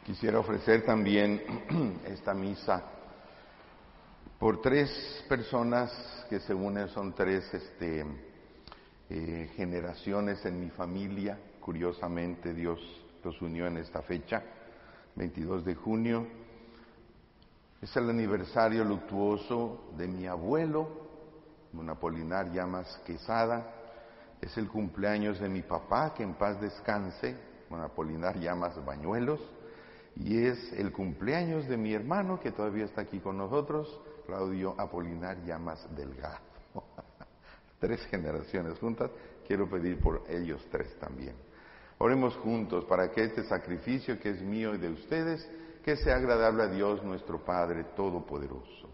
Quisiera ofrecer también esta misa por tres personas que se unen, son tres generaciones en mi familia. Curiosamente Dios los unió en esta fecha, 22 de junio. Es el aniversario luctuoso de mi abuelo, don Apolinar Llamas Quesada. Es el cumpleaños de mi papá, que en paz descanse, don Apolinar Llamas Bañuelos. Y es el cumpleaños de mi hermano, que todavía está aquí con nosotros, Claudio Apolinar Llamas Delgado. Tres generaciones juntas, quiero pedir por ellos tres también. Oremos juntos para que este sacrificio que es mío y de ustedes, que sea agradable a Dios nuestro Padre Todopoderoso.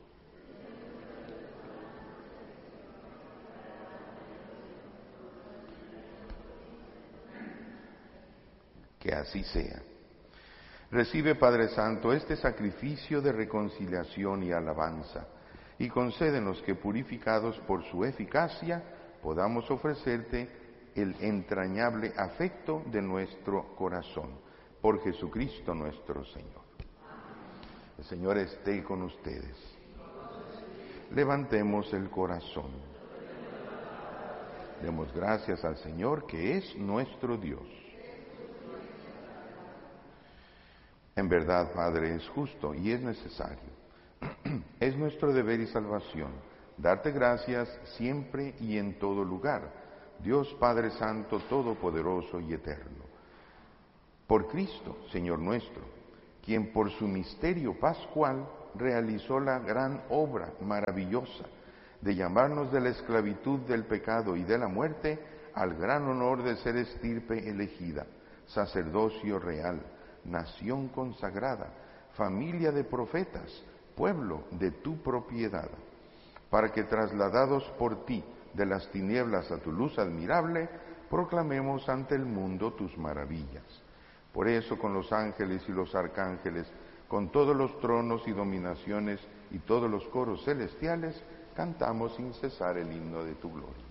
Que así sea. Recibe, Padre Santo, este sacrificio de reconciliación y alabanza, y concédenos que, purificados por su eficacia, podamos ofrecerte el entrañable afecto de nuestro corazón. Por Jesucristo nuestro Señor. El Señor esté con ustedes. Levantemos el corazón. Demos gracias al Señor, que es nuestro Dios. En verdad, Padre, es justo y es necesario. Es nuestro deber y salvación darte gracias siempre y en todo lugar, Dios Padre Santo, Todopoderoso y Eterno. Por Cristo, Señor nuestro, quien por su misterio pascual realizó la gran obra maravillosa de llamarnos de la esclavitud del pecado y de la muerte al gran honor de ser estirpe elegida, sacerdocio real, nación consagrada, familia de profetas, pueblo de tu propiedad, para que trasladados por ti de las tinieblas a tu luz admirable, proclamemos ante el mundo tus maravillas. Por eso, con los ángeles y los arcángeles, con todos los tronos y dominaciones y todos los coros celestiales, cantamos sin cesar el himno de tu gloria.